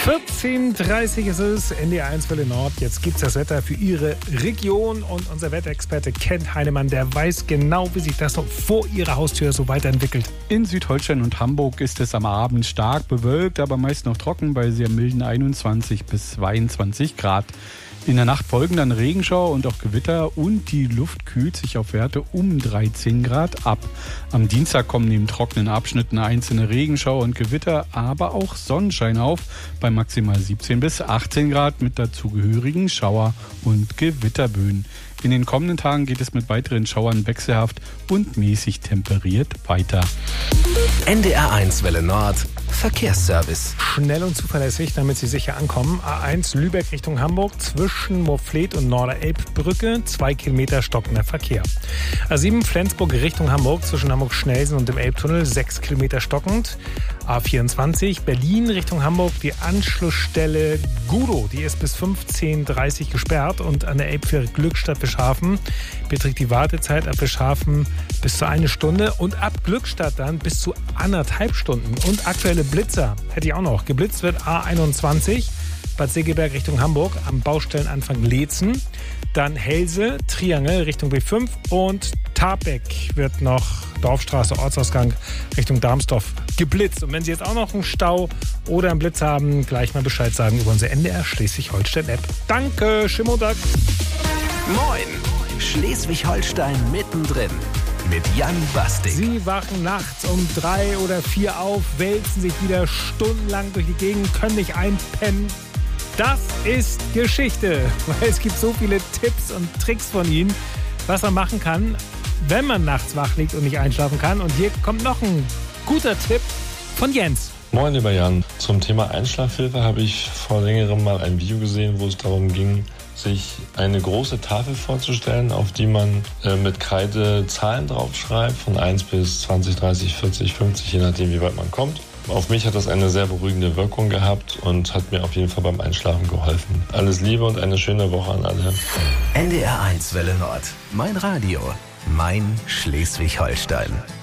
14:30 ist es, NDR1 Welle Nord. Jetzt gibt's das Wetter für Ihre Region und unser Wetterexperte Kent Heinemann, der weiß genau, wie sich das noch vor Ihrer Haustür so weiterentwickelt. In Südholstein und Hamburg ist es am Abend stark bewölkt, aber meist noch trocken bei sehr milden 21 bis 22 Grad. In der Nacht folgen dann Regenschauer und auch Gewitter und die Luft kühlt sich auf Werte um 13 Grad ab. Am Dienstag kommen neben trockenen Abschnitten einzelne Regenschauer und Gewitter, aber auch Sonnenschein auf bei maximal 17 bis 18 Grad mit dazugehörigen Schauer- und Gewitterböen. In den kommenden Tagen geht es mit weiteren Schauern wechselhaft und mäßig temperiert weiter. NDR1 Welle Nord Verkehrsservice. Schnell und zuverlässig, damit Sie sicher ankommen. A1 Lübeck Richtung Hamburg zwischen Moorfleet und Norderelbbrücke 2 Kilometer stockender Verkehr. A7 Flensburg Richtung Hamburg zwischen Hamburg-Schnelsen und dem Elbtunnel 6 Kilometer stockend. A24 Berlin Richtung Hamburg die Anschlussstelle Gudow, die ist bis 15:30 gesperrt und an der Elbfähre Glückstadt Fischhafen beträgt die Wartezeit ab Fischhafen bis zu 1 Stunde und ab Glückstadt dann bis zu 1,5 Stunden. Und aktuelle Blitzer hätte ich auch noch. Geblitzt wird A21 Bad Segeberg Richtung Hamburg am Baustellenanfang Leetzen. Dann Helse, Triangel Richtung B5 und Tarbeck wird noch Dorfstraße, Ortsausgang Richtung Darmsdorf geblitzt. Und wenn Sie jetzt auch noch einen Stau oder einen Blitz haben, gleich mal Bescheid sagen über unsere NDR Schleswig-Holstein-App. Danke, schönen Montag. Moin, Schleswig-Holstein mittendrin mit Jan Bastik. Sie wachen nachts um 3 oder 4 auf, wälzen sich wieder stundenlang durch die Gegend, können nicht einpennen. Das ist Geschichte, weil es gibt so viele Tipps und Tricks von Ihnen, was man machen kann, wenn man nachts wach liegt und nicht einschlafen kann. Und hier kommt noch ein guter Tipp von Jens. Moin, lieber Jan. Zum Thema Einschlafhilfe habe ich vor längerem mal ein Video gesehen, wo es darum ging, sich eine große Tafel vorzustellen, auf die man mit Kreide Zahlen draufschreibt, von 1 bis 20, 30, 40, 50, je nachdem, wie weit man kommt. Auf mich hat das eine sehr beruhigende Wirkung gehabt und hat mir auf jeden Fall beim Einschlafen geholfen. Alles Liebe und eine schöne Woche an alle. NDR1 Welle Nord. Mein Radio. Mein Schleswig-Holstein.